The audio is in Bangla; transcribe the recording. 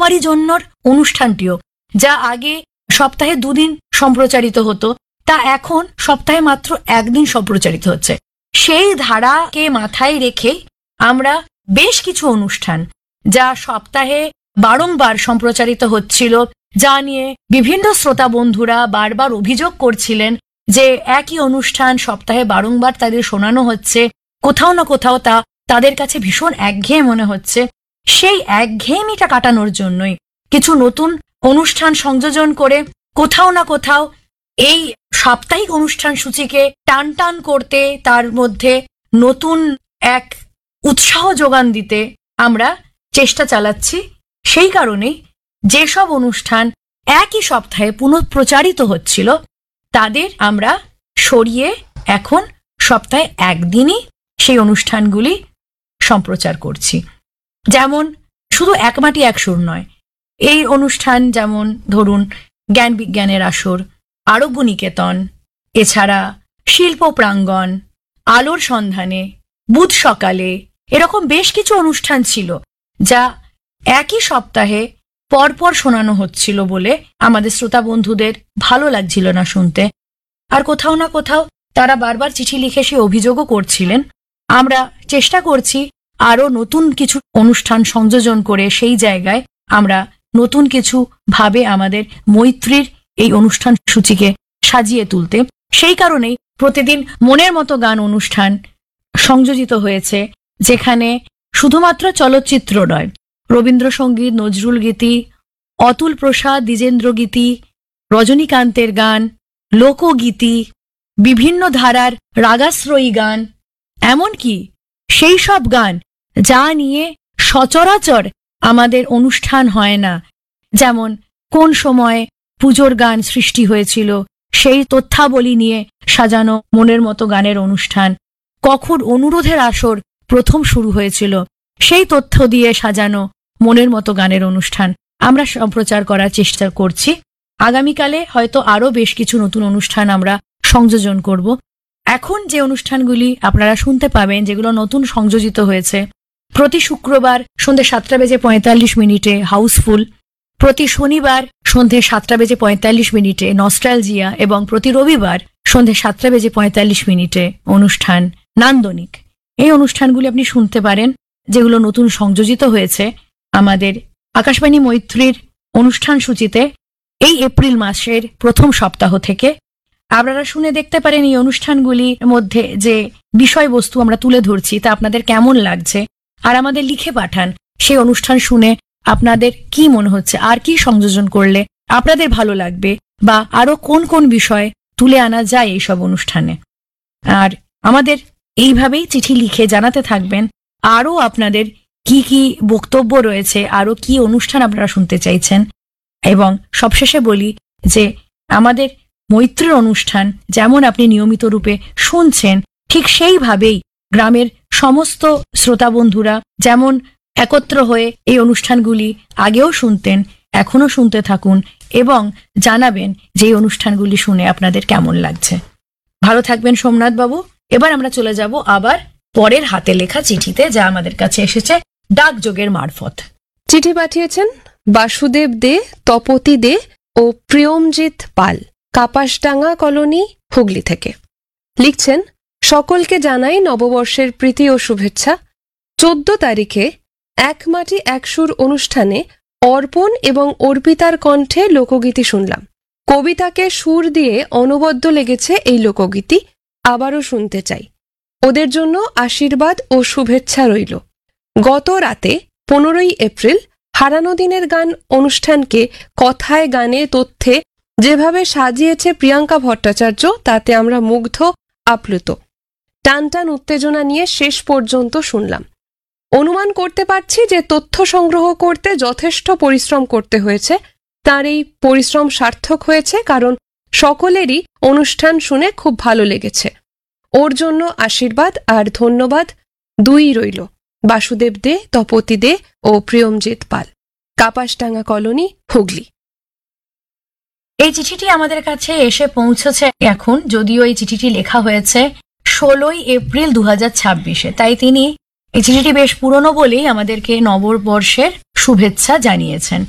সবারই জন্যর অনুষ্ঠানটিও, যা আগে সপ্তাহে 2 দিন সম্প্রচারিত হতো, তা এখন সপ্তাহে মাত্র 1 দিন সম্প্রচারিত হচ্ছে। সেই ধারাকে মাথায় রেখে আমরা বেশ কিছু অনুষ্ঠান যা সপ্তাহে বারংবার সম্প্রচারিত হচ্ছিল, যা নিয়ে বিভিন্ন শ্রোতা বন্ধুরা বারবার অভিযোগ করছিলেন যে একই অনুষ্ঠান সপ্তাহে বারংবার তাদের শোনানো হচ্ছে, কোথাও না কোথাও তা তাদের কাছে ভীষণ একঘেয়ে মনে হচ্ছে। সেই একঘেয়েমিটা কাটানোর জন্যই কিছু নতুন অনুষ্ঠান সংযোজন করে কোথাও না কোথাও এই সাপ্তাহিক অনুষ্ঠান সূচিকে টান টান করতে, তার মধ্যে নতুন এক উৎসাহ যোগান দিতে আমরা চেষ্টা চালাচ্ছি। সেই কারণেই যেসব অনুষ্ঠান একই সপ্তাহে পুনঃপ্রচারিত হচ্ছিল তাদের আমরা সরিয়ে এখন সপ্তাহে 1 দিনই সেই অনুষ্ঠানগুলি সম্প্রচার করছি। যেমন শুধু এক মাটি এক সুর নয়, এই অনুষ্ঠান যেমন ধরুন জ্ঞান বিজ্ঞানের আসর, আরোগ্য নিকেতন, এছাড়া শিল্প প্রাঙ্গণ, আলোর সন্ধানে, বুধ সকালে, এরকম বেশ কিছু অনুষ্ঠান ছিল যা একই সপ্তাহে পরপর শোনানো হচ্ছিল বলে আমাদের শ্রোতা বন্ধুদের ভালো লাগছিল না শুনতে। আর কোথাও না কোথাও তারা বারবার চিঠি লিখে সে অভিযোগও করছিলেন। আমরা চেষ্টা করছি আরো নতুন কিছু অনুষ্ঠান সংযোজন করে সেই জায়গায় আমরা নতুন কিছু ভাবে আমাদের মৈত্রীর এই অনুষ্ঠান সূচিকে সাজিয়ে তুলতে। সেই কারণেই প্রতিদিন মনের মতো গান অনুষ্ঠান সংযোজিত হয়েছে, যেখানে শুধুমাত্র চলচ্চিত্র নয়, রবীন্দ্রসঙ্গীত, নজরুল গীতি, অতুল প্রসাদ, দ্বিজেন্দ্র গীতি, রজনীকান্তের গান, লোকগীতি, বিভিন্ন ধারার রাগাশ্রয়ী গান, এমনকি সেই সব গান যা নিয়ে সচরাচর আমাদের অনুষ্ঠান হয় না, যেমন কোন সময়ে পুজোর গান সৃষ্টি হয়েছিল সেই তথ্যাবলী নিয়ে সাজানো মনের মতো গানের অনুষ্ঠান, কখন অনুরোধের আসর প্রথম শুরু হয়েছিল সেই তথ্য দিয়ে সাজানো মনের মতো গানের অনুষ্ঠান আমরা সম্প্রচার করার চেষ্টা করছি। আগামীকালে হয়তো আরো বেশ কিছু নতুন অনুষ্ঠান আমরা সংযোজন করব। এখন যে অনুষ্ঠানগুলি আপনারা শুনতে পাবেন, যেগুলো নতুন সংযোজিত হয়েছে, প্রতি শুক্রবার সন্ধ্যে 7:45 হাউসফুল, প্রতি শনিবার সন্ধ্যে 7:45 নস্টালজিয়া এবং প্রতি রবিবার সন্ধ্যে 7:45 অনুষ্ঠান নান্দনিক। এই অনুষ্ঠানগুলি আপনি শুনতে পারেন, যেগুলো নতুন সংযোজিত হয়েছে আমাদের আকাশবাণী মৈত্রীর অনুষ্ঠান সূচিতে এই এপ্রিল মাসের প্রথম সপ্তাহ থেকে। আপনারা শুনে দেখতে পারেন এই অনুষ্ঠানগুলির মধ্যে যে বিষয়বস্তু আমরা তুলে ধরছি তা আপনাদের কেমন লাগছে, আর আমাদের লিখে পাঠান সেই অনুষ্ঠান শুনে আপনাদের কি মনে হচ্ছে, আর কি সংযোজন করলে আপনাদের ভালো লাগবে, বা আরো কোন কোন বিষয় তুলে আনা যায় এইসব অনুষ্ঠানে। আর আমাদের এইভাবেই চিঠি লিখে জানাতে থাকবেন আরো আপনাদের কি কি বক্তব্য রয়েছে, আরো কি অনুষ্ঠান আপনারা শুনতে চাইছেন। এবং সবশেষে বলি যে আমাদের মৈত্রীর অনুষ্ঠান যেমন আপনি নিয়মিত রূপে শুনছেন, ঠিক সেইভাবেই গ্রামের সমস্ত শ্রোতা বন্ধুরা যেমন একত্র হয়ে এই অনুষ্ঠানগুলি আগেও শুনতেন, এখনো শুনতে থাকুন এবং জানাবেন যে এই অনুষ্ঠানগুলি শুনে আপনাদের কেমন লাগছে। ভালো থাকবেন সোমনাথ বাবু। এবার আমরা চলে যাব আবার পরের হাতে লেখা চিঠিতে, যা আমাদের কাছে এসেছে ডাকযোগের মারফত। চিঠি পাঠিয়েছেন বাসুদেব দে, তপতি দে ও প্রিয়মজিৎ পাল, কাপাসডাঙ্গা কলোনি, হুগলি থেকে। লিখছেন, সকলকে জানাই নববর্ষের প্রীতি ও শুভেচ্ছা। 14 তারিখে এক মাটি এক সুর অনুষ্ঠানে অর্পণ এবং অর্পিতার কণ্ঠে লোকগীতি শুনলাম। কবিতাকে সুর দিয়ে অনবদ্য লেগেছে এই লোকগীতি, আবারও শুনতে চাই। ওদের জন্য আশীর্বাদ ও শুভেচ্ছা রইল। গত রাতে 15 এপ্রিল হারানো দিনের গান অনুষ্ঠানকে কথায়, গানে, তথ্যে যেভাবে সাজিয়েছে প্রিয়াঙ্কা ভট্টাচার্য, তাতে আমরা মুগ্ধ, আপ্লুত। টান টান উত্তেজনা নিয়ে শেষ পর্যন্ত শুনলাম। অনুমান করতে পারছি যে তথ্য সংগ্রহ করতে যথেষ্ট পরিশ্রম করতে হয়েছে। তার এই পরিশ্রম সার্থক হয়েছে, কারণ সকলেরই অনুষ্ঠান শুনে খুব ভালো লেগেছে। ওর জন্য আশীর্বাদ আর ধন্যবাদ দুই রইল। বাসুদেব দে, তপতি দে ও প্রিয়মজিৎ পাল, কাপাসডাঙ্গা কলোনি, হুগলি। এই চিঠিটি আমাদের কাছে এসে পৌঁছেছে এখন, যদিও এই চিঠিটি লেখা হয়েছে 16 এপ্রিল 2026, তাই তিনি এই চিঠিটি বেশ পুরনো বলেই আমাদেরকে নববর্ষের শুভেচ্ছা জানিয়েছেন।